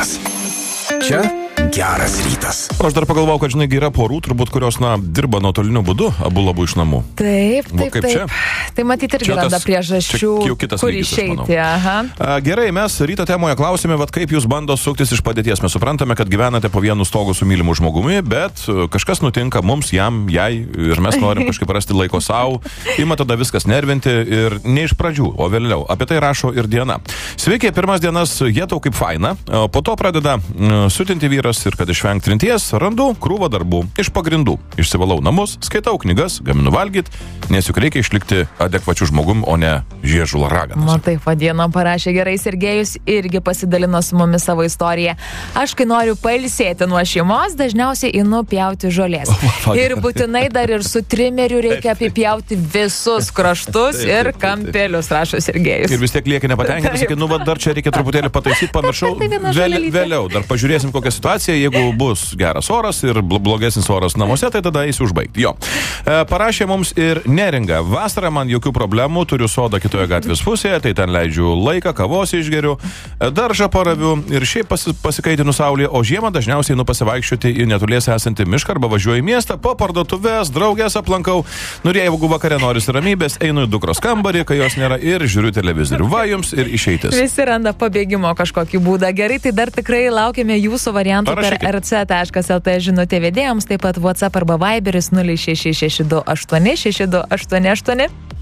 rytas. Čia geras rytas. Aš dar pagalvojau, kad, žinai, yra porų, turbūt, kurios, dirba nuotoliniu būdu, abu iš namų. Taip. Čia? Tai matyti irgi randa priežasčių, kur išeiti. Gerai, mes ryto temoje klausime, kaip jūs bando suktis iš padėties. Mes suprantame, kad gyvenate po vienu stogu su mylimu žmogumi, bet kažkas nutinka mums, jam, jai, ir mes norim kažkaip rasti laiko savo. Ima tada viskas nervinti ir ne iš pradžių, o vėliau. Apie tai rašo ir Diena. Sveiki, pirmas dienas jėtau kaip faina, po to pradeda sutinti vyras ir kad išvengti trinties, randu krūvą darbų iš pagrindų. Išsivalau namus, skaitau knygas, gaminu valgyt, nes juk reikia išlikti adekvačių žmogum, o ne žiežulą raganas. Matai, Diena parašė gerai, Sergejus irgi pasidalino su mumis savo istoriją. Aš, kai noriu pailsėti nuo šeimos, dažniausiai einu pjauti žolės. Ir būtinai dar ir su trimeriu reikia apipjauti visus kraštus ir kampelius, rašo Sergejus. Ir vis tiek lieki nepatenkintas, sakai, dar čia reikia truputėlį pataisyti, pamiršau, vėliau dar pažiūrėsim kokią situaciją, jeigu bus geras oras ir blogesnis oras namuose, tai tada eisiu užbaigti. Jo. Parašė mums ir Neringa. Vasarą man jokių problemų, turiu sodą kitoje gatvės pusėje, tai ten leidžiu laiką, kavos išgeriu, daržą paraviu ir šiaip pasikaitinu saulėje, o žiemą dažniausiai einu pasivaikščioti į netoliese esantį mišką arba važiuoju į miestą, po parduotuvės, draugės aplankau, jeigu vakare norisi ramybės, einu į dukros kambarį, kai jos nėra ir žiūriu televizorių. Va jums ir išeitis. Visi randa pabėgimo kažkokį būdą. Gerai, tai dar tikrai laukiame jūsų variantų per rc.lt žinutė vedėjams, taip pat WhatsApp arba Viberis 0662 8 6288.